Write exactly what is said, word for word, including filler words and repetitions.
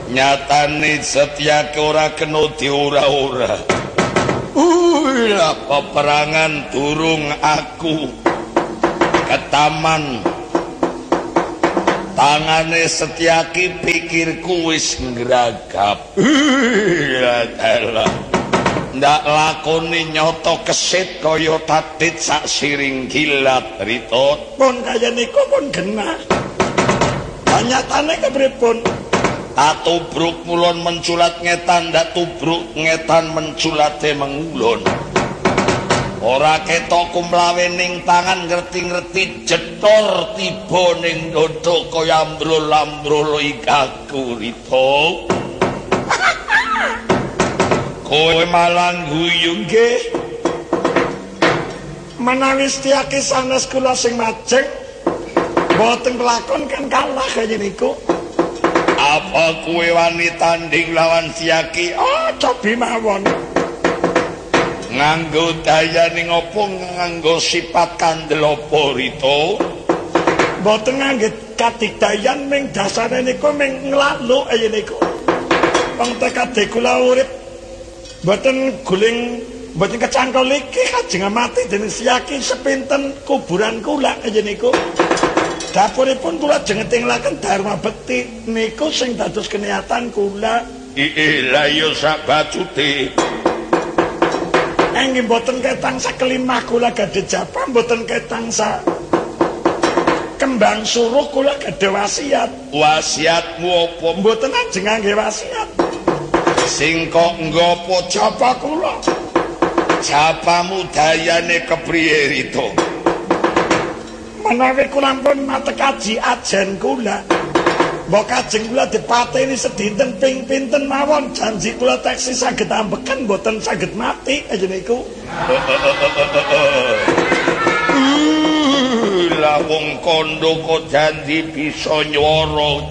Nyatane Setyaki ora kena diora-ora. Uh, peperangan durung aku ketaman. Tangane Setyaki pikirku wis ngragap. Uh, ndak lakoni nyoto kesit kaya tatit sak siring gilat Rito. Pun kaya niku pun genah. Nyatane kepripun? Tak tubruk mulon menculat ngetan, ndak tubruk ngetan menculate mengulon. Ora ketok kumlawe ning tangan ngerti-ngerti jetor tiba ning dodo kaya ambrul-ambrul ikaku Rito. Kowe malang guyu nggih. Menawi Setyaki sanes kula sing majeng boten pelakon kan kalah kaya niku. Apa kowe wani tanding lawan Setyaki? Oh, cobi mawon. Nganggo dayaning apa nganggo sifat kandel apa Rito? Boten nganggo kadigdayan ming dasare niku ming nglaluk kaya niku. Wong tekade kula urip boten guling boten kecangkol iki kajeng mati dening Setyaki sepinten kuburan kula kaya niku. Dapuripun kula jengetinglaken Dharma Bekti niku sing dados keniatan kula. Iya lah ya sak bacute. Enggih mboten ketang sakelimah kula gadhe japa, mboten ketang sa kembang suruh kula gadhe wasiat. Wasiatmu apa? Mboten ajeng ngangge wasiat. Sing kok nggopo japa kula? Japamu dayane kepriye Rito? Menawi kula pun matekaji ajen kula, mbok kajeng kula dipateni sedinten ping pinten mawon janji kula teksi saged ambeken mboten saged mati aja niku. Lah wong kandha kok janji bisa nywara